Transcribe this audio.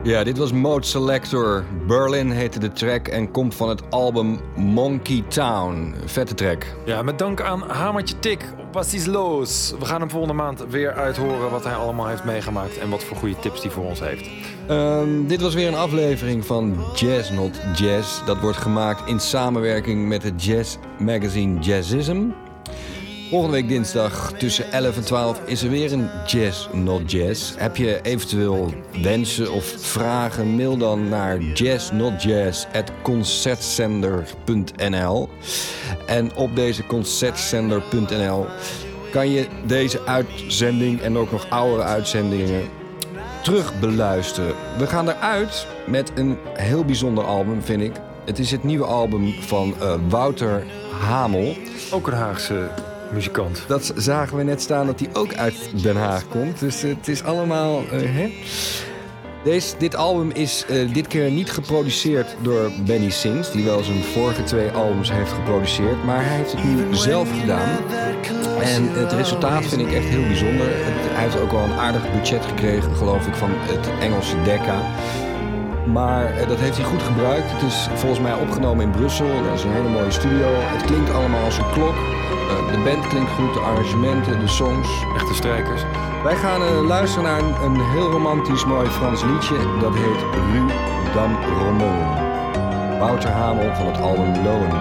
Ja, dit was Mode Selector. Berlin heette de track en komt van het album Monkey Town. Vette track. Ja, met dank aan Hamertje Tik. Wat is los? We gaan hem volgende maand weer uithoren wat hij allemaal heeft meegemaakt en wat voor goede tips hij voor ons heeft. Dit was weer een aflevering van Jazz Not Jazz. Dat wordt gemaakt in samenwerking met het jazzmagazine Jazzism. Volgende week dinsdag tussen 11 en 12 is er weer een Jazz Not Jazz. Heb je eventueel wensen of vragen? Mail dan naar jazznotjazz@concertzender.nl. En op deze concertzender.nl kan je deze uitzending en ook nog oudere uitzendingen terug beluisteren. We gaan eruit met een heel bijzonder album, vind ik. Het is het nieuwe album van Wouter Hamel. Ook een Haagse muzikant. Dat zagen we net staan dat hij ook uit Den Haag komt. Dus het is allemaal... Dit album is dit keer niet geproduceerd door Benny Sings, die wel zijn vorige 2 albums heeft geproduceerd. Maar hij heeft het nu zelf gedaan. En het resultaat vind ik echt heel bijzonder. Hij heeft ook wel een aardig budget gekregen, geloof ik, van het Engelse Decca. Maar dat heeft hij goed gebruikt. Het is volgens mij opgenomen in Brussel. Dat is een hele mooie studio. Het klinkt allemaal als een klok. De band klinkt goed, de arrangementen, de songs. Echte strijkers. Wij gaan luisteren naar een heel romantisch mooi Frans liedje. Dat heet Rue d'Amremont. Wouter Hamel van het album Lowen.